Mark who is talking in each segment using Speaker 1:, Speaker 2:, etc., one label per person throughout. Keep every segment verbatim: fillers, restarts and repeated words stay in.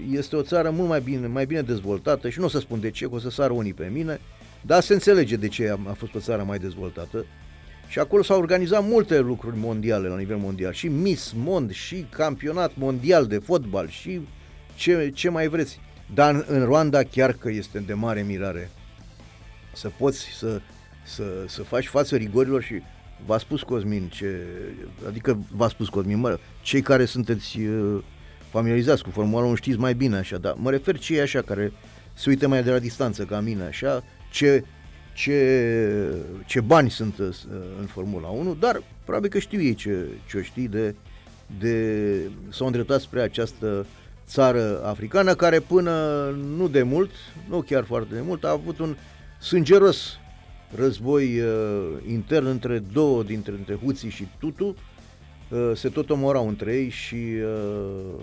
Speaker 1: este o țară mult mai bine, mai bine dezvoltată și nu o să spun de ce, că o să sară unii pe mine, dar se înțelege de ce a fost o țară mai dezvoltată. Și acolo s-au organizat multe lucruri mondiale la nivel mondial, și Miss Mond, și campionat mondial de fotbal, și ce, ce mai vreți. Dar în, în Rwanda chiar că este de mare mirare să poți să, să, să faci față rigorilor și v-a spus Cosmin, ce, adică v-a spus Cosmin, mă, cei care sunteți uh, familiarizați cu Formula unu știți mai bine așa, dar mă refer cei așa care se uită mai de la distanță ca mine așa, ce, ce, ce bani sunt uh, în Formula unu, dar probabil că știu ei ce, ce o știi de, de s-au îndreptat spre această țară africană care până nu de mult, nu chiar foarte de mult, a avut un sângeros război uh, intern între două dintre între Huții și Tutu, uh, se tot omorau între ei și uh,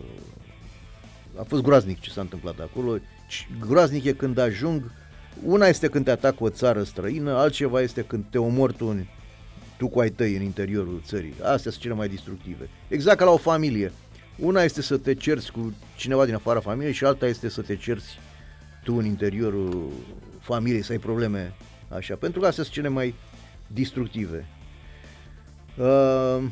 Speaker 1: a fost groaznic ce s-a întâmplat acolo. Groaznic e când ajung, una este când te atacă o țară străină, altceva este când te omori tu, în, tu cu ai tăi în interiorul țării. Astea sunt cele mai destructive. Exact ca la o familie. Una este să te cerți cu cineva din afara familiei și alta este să te cerți tu în interiorul familiei, să ai probleme așa, pentru că astea sunt cele mai destructive. Uh,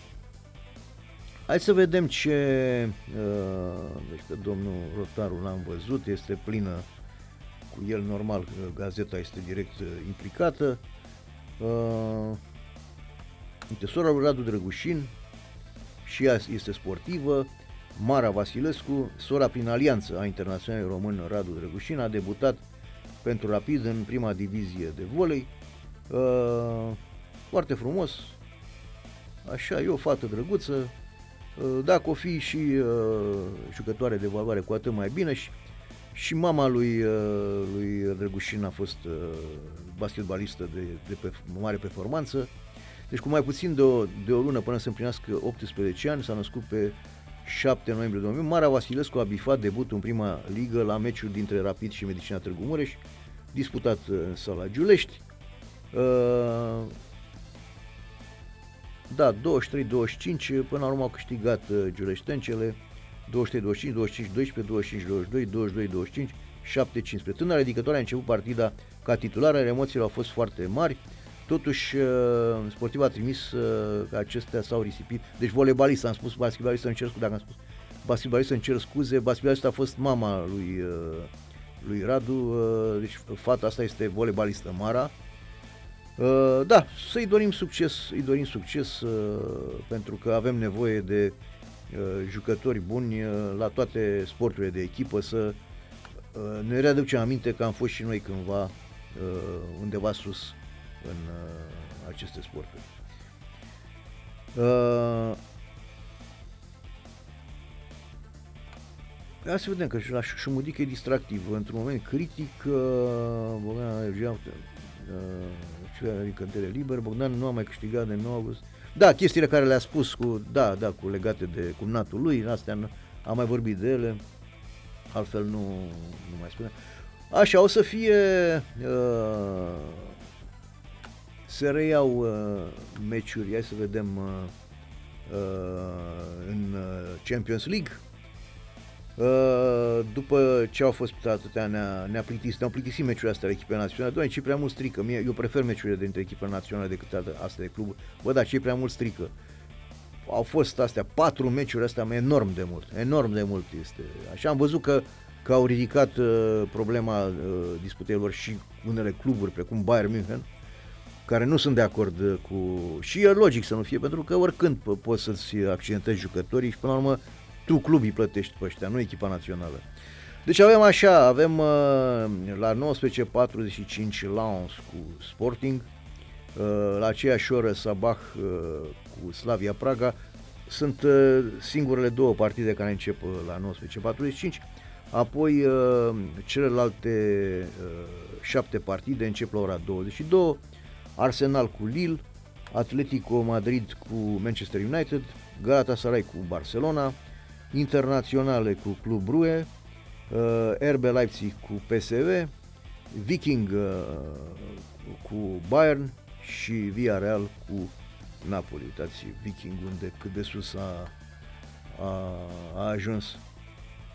Speaker 1: hai să vedem ce... Uh, deci pe domnul Rotaru l-am văzut, este plină cu el, normal, gazeta este direct uh, implicată. Uh, uite, sora lui Radu Drăgușin, și ea este sportivă. Mara Vasilescu, sora prin alianță a internaționalului român Radu Drăgușin, a debutat pentru Rapid în prima divizie de volei. Uh, foarte frumos, așa, e o fată drăguță. Uh, dacă o fi și uh, jucătoare de valoare, cu atât mai bine. Și, și mama lui, uh, lui Drăgușin a fost uh, basketbalistă de, de pe mare performanță. Deci cu mai puțin de o, de o lună până să împlinească optsprezece ani, s-a născut pe șapte noiembrie două mii. Mara Vasilescu a bifat debutul în prima ligă la meciul dintre Rapid și Medicina Târgu Mureș, disputat în sala Giulești. Uh, da, douăzeci și trei douăzeci și cinci, până la urmă au câștigat giuleștencele, douăzeci și trei douăzeci și cinci, douăzeci și cinci doisprezece, douăzeci și cinci douăzeci și doi, douăzeci și doi douăzeci și cinci, șapte cincisprezece. Tânăra ridicătoare a început partida ca titulară, emoțiile au fost foarte mari. Totuși, sportivul a trimis că acestea s-au risipit. Deci voleibalist, am spus basketbalist, îmi cer scuze, dacă am spus basketbalist, îmi cer scuze. Basketbalist a fost mama lui, lui Radu, deci fata asta este voleibalistă, Mara. Da, să-i dorim succes, îi dorim succes pentru că avem nevoie de jucători buni la toate sporturile de echipă, să ne readucem aminte că am fost și noi cândva undeva sus în uh, aceste sporturi. Uh, hai să vedem că la Șumudic e distractiv. Într-un moment critic, uh, Bogdan Energia, uh, Ricăntele liber, Bogdan nu a mai câștigat de nouă august. Da, chestiile care le-a spus cu, da, da, cu legate de cumnatul lui, astea am mai vorbit de ele, altfel nu, nu mai spune. Așa, o să fie... Uh, se reiau uh, meciuri, hai să vedem, uh, uh, în Champions League. Uh, după ce au fost atâtea, ne-a, ne-a plictisit, ne-au plictisit meciurile astea de echipe naționale. Doamne, ce prea mult strică. Mie, eu prefer meciurile dintre echipe naționale decât astea de club. Bă, da, ce prea mult strică. Au fost astea, patru meciuri astea, enorm de mult, enorm de mult este. Așa am văzut că, că au ridicat uh, problema uh, disputelor și unele cluburi, precum Bayern München, care nu sunt de acord cu... Și e logic să nu fie, pentru că oricând poți să-ți accidentezi jucătorii și până la urmă tu clubii plătești pe ăștia, nu echipa națională. Deci avem așa, avem uh, la nouăsprezece patruzeci și cinci Lens cu Sporting, uh, la aceeași oră Sabah uh, cu Slavia Praga. Sunt uh, singurele două partide care încep uh, la nouăsprezece patruzeci și cinci. Apoi uh, celelalte uh, șapte partide încep la ora douăzeci și două. Arsenal cu Lille, Atletico Madrid cu Manchester United, Galatasaray cu Barcelona, Internaționale cu Club Brugge, uh, R B Leipzig cu P S V, Viking uh, cu Bayern și Villarreal cu Napoli. Uitați Viking unde cât de sus a, a, a ajuns.